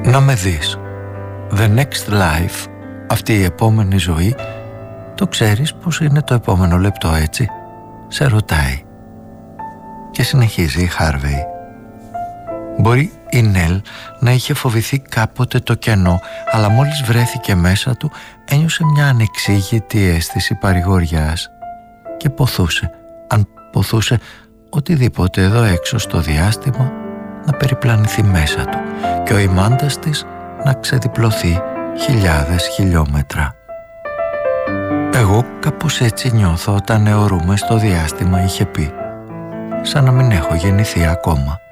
Να με δεις. The next life, αυτή η επόμενη ζωή, το ξέρεις πως είναι το επόμενο λεπτό, έτσι? Σε ρωτάει. Και συνεχίζει η Χάρβεϊ. Μπορεί η Νέλ να είχε φοβηθεί κάποτε το κενό, αλλά μόλις βρέθηκε μέσα του ένιωσε μια ανεξήγητη αίσθηση παρηγοριάς και ποθούσε, αν ποθούσε οτιδήποτε εδώ έξω στο διάστημα, να περιπλανηθεί μέσα του και ο ημάντας της να ξεδιπλωθεί χιλιάδες χιλιόμετρα. «Εγώ κάπως έτσι νιώθω όταν αιωρούμε στο διάστημα», είχε πει, «σαν να μην έχω γεννηθεί ακόμα».